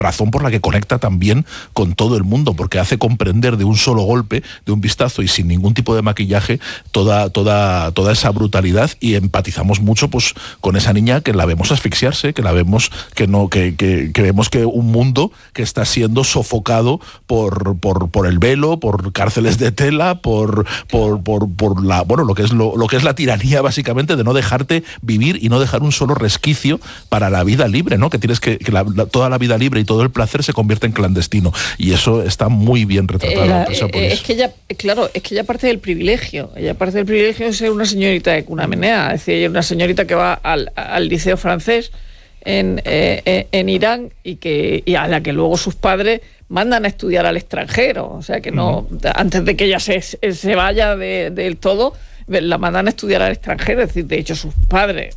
razón por la que conecta también con todo el mundo, porque hace comprender de un solo golpe, de un vistazo y sin ningún tipo de maquillaje, toda esa brutalidad, y empatizamos mucho pues con esa niña que la vemos asfixiarse, que la vemos que vemos que un mundo que está siendo sofocado por el velo, por cárceles de tela, por lo que es la tiranía básicamente de no dejarte vivir y no dejar un solo resquicio para la vida libre, ¿no? Que tienes toda la vida libre y todo el placer se convierte en clandestino, y eso está muy bien retratado. Es que ella parte del privilegio. Ella parte del privilegio de ser una señorita de cuna menea, es decir, una señorita que va al liceo francés en Irán y a la que luego sus padres mandan a estudiar al extranjero, o sea que no, antes de que ella se vaya del todo, la mandan a estudiar al extranjero. Es decir, de hecho sus padres,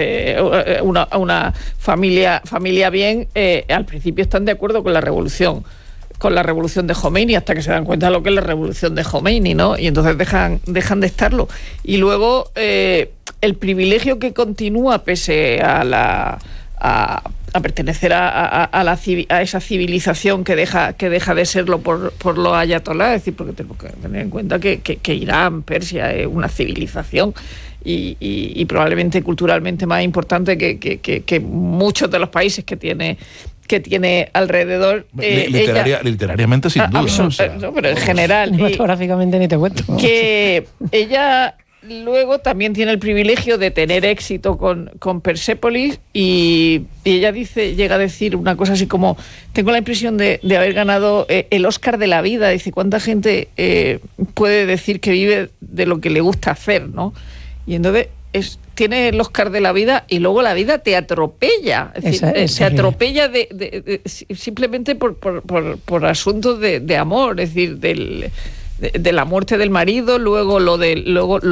una familia bien, al principio están de acuerdo con la revolución de Jomeini, hasta que se dan cuenta de lo que es la revolución de Jomeini, ¿no? Y entonces dejan de estarlo. Y luego el privilegio que continúa pese a pertenecer a esa civilización que deja de serlo por los ayatolás, es decir, porque tenemos que tener en cuenta que Irán, Persia es una civilización y probablemente culturalmente más importante que muchos de los países que tiene alrededor. Literariamente sin duda. No, pero en general. Cinematográficamente ni te cuento. Que ella luego también tiene el privilegio de tener éxito con Persépolis y ella llega a decir una cosa así como: tengo la impresión de haber ganado el Oscar de la vida. Dice, ¿cuánta gente puede decir que vive de lo que le gusta hacer, ¿no? Y entonces tiene el Oscar de la vida y luego la vida te atropella. Es decir, se atropella simplemente por asuntos de amor, es decir, de la muerte del marido, luego lo que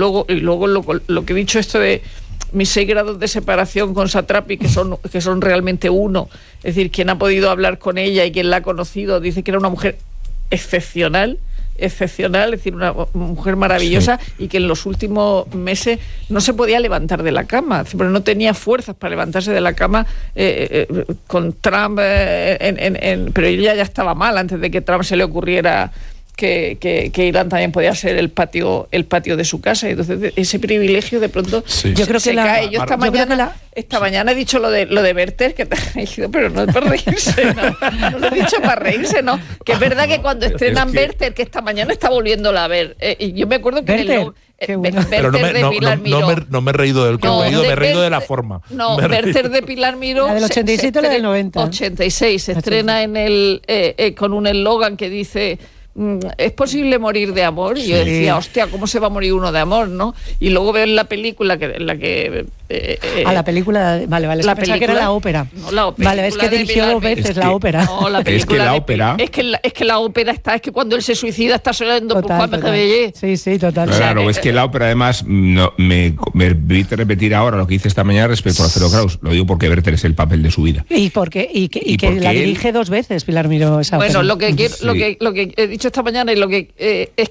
he dicho, esto de mis 6 grados de separación con Satrapi, que son realmente uno. Es decir, quien ha podido hablar con ella y quien la ha conocido dice que era una mujer excepcional, es decir, una mujer maravillosa, sí, y que en los últimos meses no se podía levantar de la cama, pero no tenía fuerzas para levantarse de la cama con Trump, pero ella ya estaba mal antes de que Trump se le ocurriera que Irán también podía ser el patio de su casa. Entonces ese privilegio de pronto yo creo que cae. Yo esta mañana he dicho lo de Werther, que te ha reído, pero no es para reírse, no lo he dicho para reírse, no, que es verdad que cuando estrenan Werther, que esta mañana está volviéndola a ver, y yo me acuerdo que pero no me he reído del contenido, me he reído de la forma. Werther de Pilar Miró, la del 87 o la del 90. 86, se estrena con un eslogan que dice: ¿es posible morir de amor? Y yo decía, hostia, ¿cómo se va a morir uno de amor, no? Y luego veo en la película la película, vale, la película, que era la ópera. No, la ópera. Vale, es que dirigió 2 veces la ópera. No, la película. Es que la ópera es que cuando él se suicida está sonando por Juan Megabellé. Sí, total. Claro, es que la ópera además me permite repetir ahora lo que hice esta mañana respecto a Alfredo Kraus. Lo digo porque Werther es el papel de su vida. Y que la dirige 2 veces Pilar Miró esa ópera. Bueno, lo que he dicho esta mañana y lo que es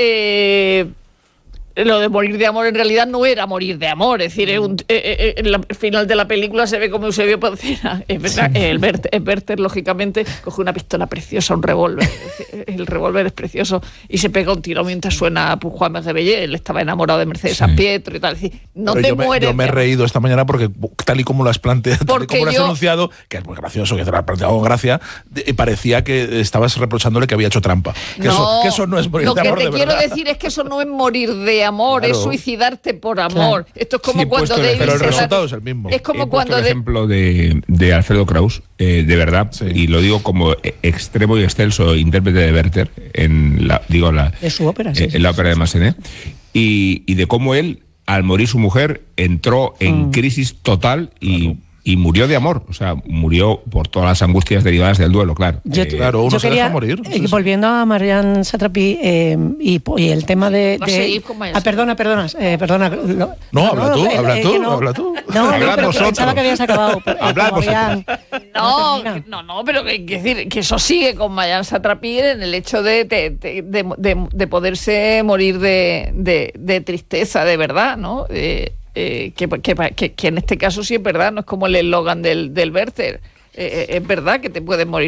que lo de morir de amor en realidad no era morir de amor, es decir, en el final de la película se ve como Eusebio Poncela, es verdad, Werther lógicamente coge una pistola preciosa, un revólver, el revólver es precioso, y se pega un tiro mientras suena Juan Megabellé. Él estaba enamorado de Mercedes San Pietro y tal, es decir, yo me he reído esta mañana porque tal y como lo has planteado, tal y como lo has anunciado, que es muy gracioso, que te lo has planteado con gracia, parecía que estabas reprochándole que había hecho trampa, que eso no es morir de amor, de verdad. Lo que te quiero decir es que eso no es morir de amor, claro, es suicidarte por amor. Claro. Esto es como cuando pero el resultado es el mismo. Es como cuando el ejemplo de Alfredo Kraus, de verdad, y lo digo como extremo y excelso intérprete de Werther de su ópera, en la ópera de Massenet, y de cómo él, al morir su mujer, entró en crisis total y murió de amor, o sea, murió por todas las angustias derivadas del duelo, claro. Claro, uno se deja morir. Volviendo a Marianne Satrapi y el tema de... perdona. No, habla tú. No, pero pensaba que habías acabado. No, pero hay que decir que eso sigue con Marianne Satrapi en el hecho de poderse morir de tristeza, de verdad, ¿no? Que en este caso sí es verdad, no es como el eslogan del Werther. es verdad que te pueden morir